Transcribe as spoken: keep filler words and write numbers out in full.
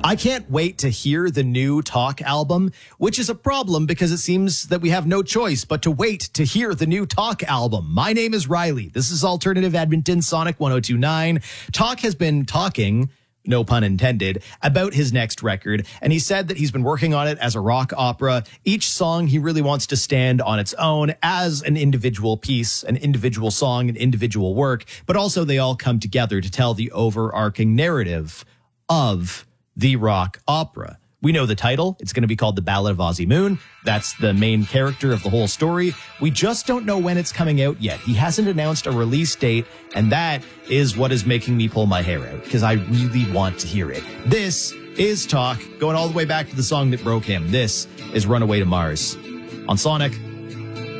I can't wait to hear the new Talk album, which is a problem because it seems that we have no choice but to wait to hear the new Talk album. My name is Riley. This is Alternative Edmonton Sonic one oh two point nine. Talk has been talking, no pun intended, about his next record, and he said that he's been working on it as a rock opera. Each song he really wants to stand on its own as an individual piece, an individual song, an individual work, but also they all come together to tell the overarching narrative of the rock opera. We know the title. It's going to be called The Ballad of Ozzy Moon. That's the main character of the whole story. We just don't know when it's coming out yet. He hasn't announced a release date, and that is what is making me pull my hair out, because I really want to hear it. This is Talk, going all the way back to the song that broke him. This is Runaway to Mars on Sonic